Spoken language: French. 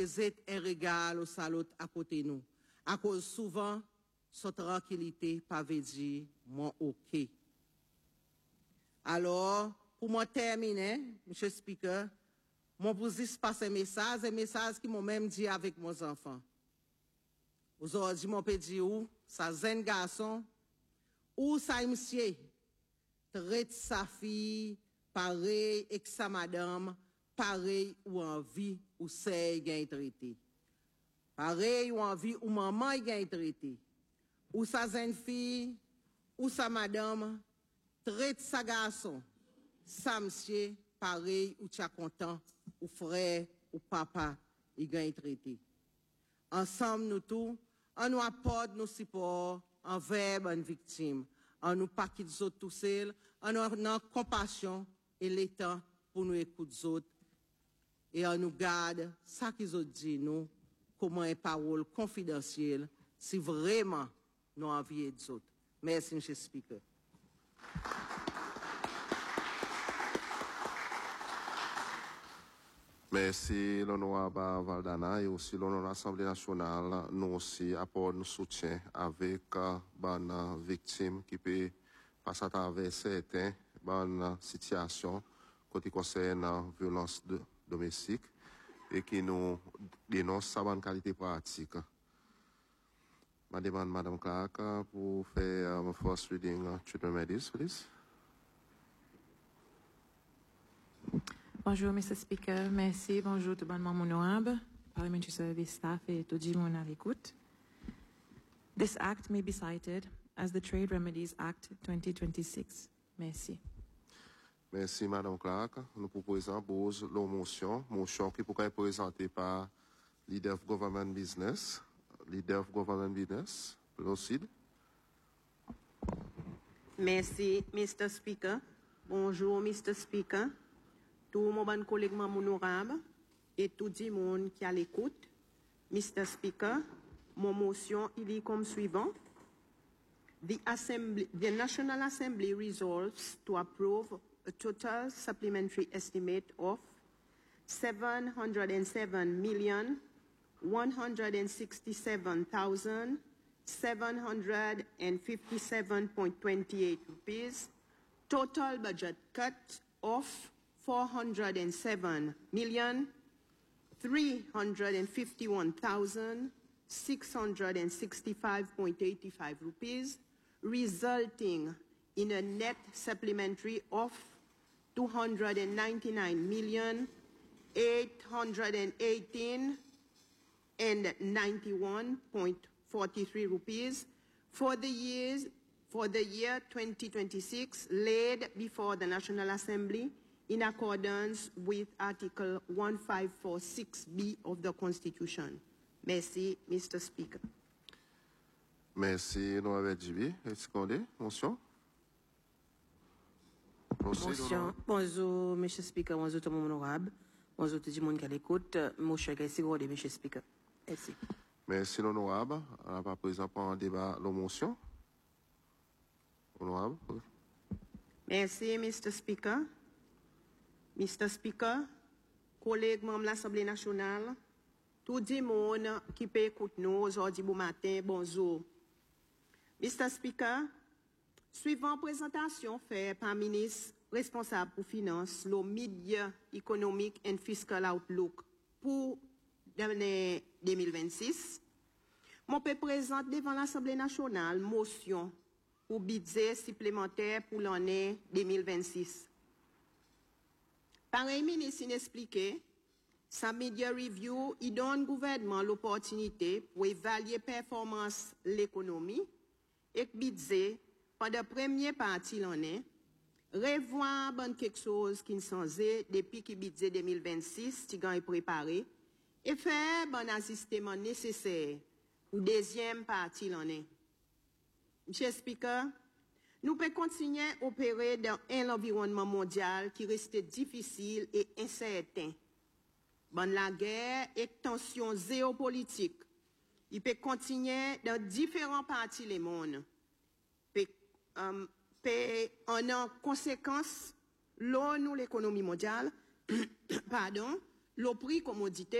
est égal au salut à côté nous. À cause souvent, sa tranquillité pas veut dire mon ok. Alors, pour moi terminer, Monsieur Speaker, mon pour passer un message qui m'ont même dit avec mes enfants. Aujourd'hui, mon peut dire où, ça zen garçon, ou ça monsieur, traite sa fille, pareil, et sa madame, pareil ou en vie, ou c'est gain traité. Pareil ou en vie, ou maman gain traité. Ou sa zen fille, ou sa madame, traite sa garçon, sa monsieur, pareil ou tcha content, ou frère, ou papa, il gagne traité. Ensemble, nous tous, on nous apporte nos supports envers une victime. On nous pas quitte les autres tout seuls, on nous a compassion et l'état pour nous écouter les autres. Et on nous garde ça qu'ils ont dit nous, comment une parole confidentielle, si vraiment nous envions des autres. Merci, M. Speaker. Merci, l'honorable Valdana, et aussi l'honorable Assemblée nationale. Nous aussi apportons nos soutiens avec les victimes qui peuvent passer à travers certaines situations qui concernent la violence domestique et qui nous dénoncent sa bonne qualité pratique. Je demande Madame Clark pour faire first reading to remedies, please. Bonjour, Mr. Speaker. Merci. Bonjour, tout le monde honorable, parliamentary service staff et tout le monde à l'écoute. This act may be cited as the Trade Remedies Act 2026. Merci. Merci, Madame Clark. Nous proposons la motion qui pourrait être présentée par Leader of Government Business. Leader of Government Business, proceed. Merci, Mr. Speaker. Bonjour, Mr. Speaker. Tout mon bon collègue honorable et tout le monde qui a l'écoute. Mr. Speaker, mon motion il est comme suivant. The National Assembly resolves to approve a total supplementary estimate of 707,167,757.28 rupees. Total budget cut of 407,351,665.85 rupees, resulting in a net supplementary of 299,818.91.43 rupees for the year 2026, laid before the National Assembly in accordance with Article 1546B of the Constitution. Merci, Mr. Speaker. Merci, honorable Djibi. Est-ce qu'on est? Motion? Motion. Bonjour, M. Speaker. Bonjour, tout le monde honorable. Bonjour, tout le monde qui l'écoute. Motion qui est signé, M. Speaker. Merci. Merci, l'honorable. On va présenter un débat la motion. Honorable. Merci, Mr. Speaker. Mr. Speaker, collègues membres de l'Assemblée nationale, tout le monde qui peut écouter nous aujourd'hui bon matin, bonjour. Mr. Speaker, suivant présentation faite par le ministre responsable pour finances, le Mid-Year Economic and Fiscal Outlook pour l'année 2026, je peux présenter devant l'Assemblée nationale motion pour budget supplémentaire pour l'année 2026. Pareil ministre expliqué, sa media review, il donne au gouvernement l'opportunité pour évaluer performance l'économie et le budget pendant la première partie de l'année, revoir quelque chose qui ne s'en-est depuis que le budget 2026 est préparé et faire un ajustement nécessaire pour la deuxième partie de l'année. Monsieur le Speaker, nous pouvons continuer à opérer dans un environnement mondial qui reste difficile et incertain. Dans la guerre et tensions géopolitiques, il peut continuer dans différentes parties du monde. En conséquence, l'économie mondiale, le prix commodité